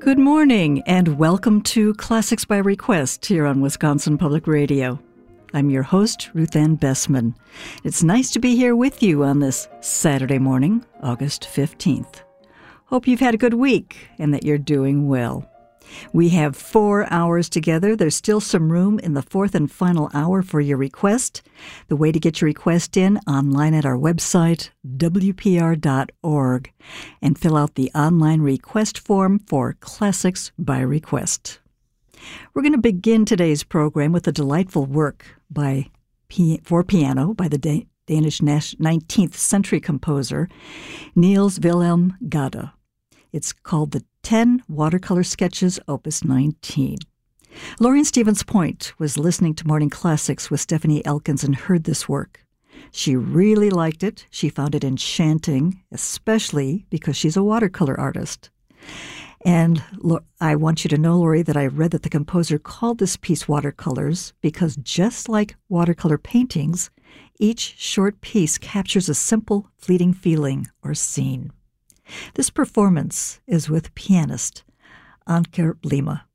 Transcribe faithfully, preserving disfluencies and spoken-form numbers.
Good morning, and welcome to Classics by Request here on Wisconsin Public Radio. I'm your host, Ruth Ann Bessman. It's nice to be here with you on this Saturday morning, August fifteenth. Hope you've had a good week and that you're doing well. We have four hours together. There's still some room in the fourth and final hour for your request. The way to get your request in, online at our website, w p r dot org, and fill out the online request form for Classics by Request. We're going to begin today's program with a delightful work by for piano by the da- Danish nineteenth century composer Niels Wilhelm Gade. It's called the ten Watercolor Sketches, Opus nineteen. Lorien Stevens Point was listening to Morning Classics with Stephanie Elkins and heard this work. She really liked it. She found it enchanting, especially because she's a watercolor artist. And I want you to know, Lori, that I read that the composer called this piece watercolors because just like watercolor paintings, each short piece captures a simple, fleeting feeling or scene. This performance is with pianist Anker Lima.